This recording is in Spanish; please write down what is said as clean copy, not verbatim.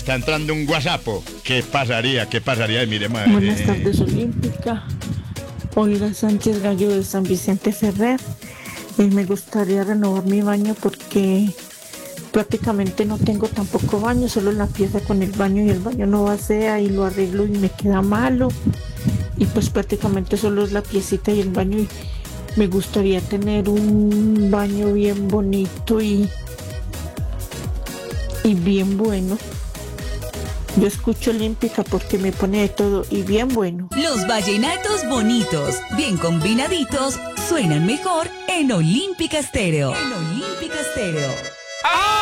Está entrando un WhatsApp. ¿Qué pasaría? ¿Qué pasaría? Miremos. Buenas tardes, Olímpica. Olga Sánchez Gallo de San Vicente Ferrer. Me gustaría renovar mi baño porque prácticamente no tengo tampoco baño, solo la pieza con el baño y el baño no vacía y lo arreglo y me queda malo. Y pues prácticamente solo es la piecita y el baño y me gustaría tener un baño bien bonito y bien bueno. Yo escucho Olímpica porque me pone de todo y bien bueno. Los vallenatos bonitos, bien combinaditos, suenan mejor en Olímpica Estéreo. En Olímpica Estéreo.